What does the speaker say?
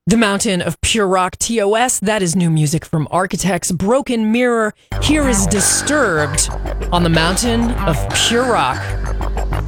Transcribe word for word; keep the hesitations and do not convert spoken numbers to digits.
The Mountain of Pure Rock, T O S. That is new music from Architects. Broken Mirror. Here is Disturbed on the Mountain of Pure Rock.